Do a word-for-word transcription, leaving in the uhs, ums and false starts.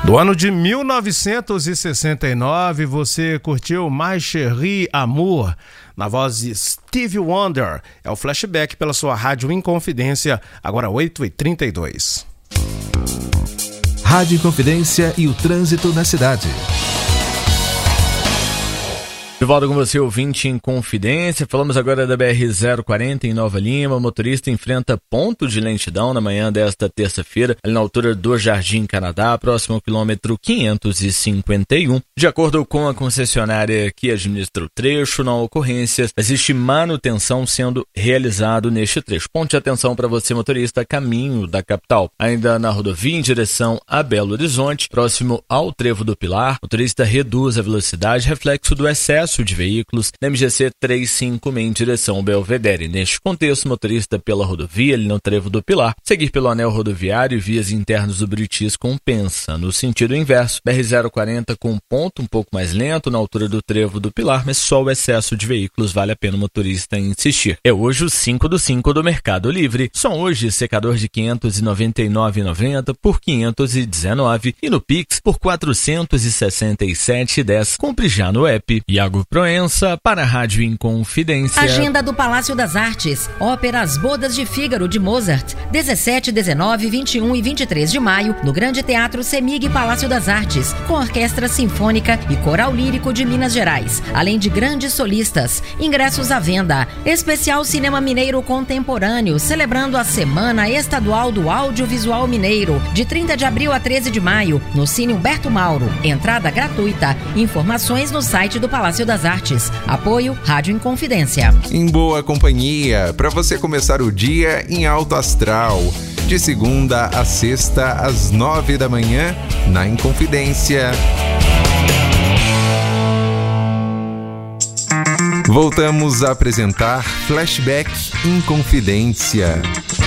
Do ano de mil novecentos e sessenta e nove, você curtiu My Chérie Amour, na voz de Stevie Wonder. É o flashback pela sua rádio Inconfidência, agora oito e trinta e dois. Rádio Inconfidência e o trânsito na cidade. De volta com você, ouvinte em Confidência. Falamos agora da B R zero quarenta em Nova Lima. O motorista enfrenta ponto de lentidão na manhã desta terça-feira, ali na altura do Jardim Canadá, próximo ao quilômetro quinhentos e cinquenta e um. De acordo com a concessionária que administra o trecho, não há ocorrências, existe manutenção sendo realizado neste trecho. Ponte de atenção para você, motorista, caminho da capital. Ainda na rodovia em direção a Belo Horizonte, próximo ao Trevo do Pilar, o motorista reduz a velocidade, reflexo do excesso de veículos na M G C trezentos e cinquenta e seis em direção ao Belvedere. Neste contexto, motorista pela rodovia, ali no Trevo do Pilar, seguir pelo anel rodoviário e vias internas do Buritis compensa. No sentido inverso, B R zero quarenta com ponto um pouco mais lento na altura do Trevo do Pilar, mas só o excesso de veículos vale a pena o motorista insistir. É hoje o cinco do cinco do Mercado Livre. Só hoje, secador de quinhentos e noventa e nove reais e noventa centavos por quinhentos e dezenove reais e no Pix por quatrocentos e sessenta e sete reais e dez centavos. Compre já no app. Iago Proença para a Rádio Inconfidência. Agenda do Palácio das Artes. Ópera As Bodas de Fígaro de Mozart. dezessete, dezenove, vinte e um e vinte e três de maio no Grande Teatro Semig Palácio das Artes, com Orquestra Sinfônica e Coral Lírico de Minas Gerais, além de grandes solistas. Ingressos à venda. Especial Cinema Mineiro Contemporâneo, celebrando a Semana Estadual do Audiovisual Mineiro, de trinta de abril a treze de maio, no Cine Humberto Mauro. Entrada gratuita. Informações no site do Palácio das Artes. Apoio Rádio Inconfidência. Em boa companhia, para você começar o dia em alto astral. De segunda a sexta, às nove da manhã, na Inconfidência. Voltamos a apresentar Flashback Inconfidência.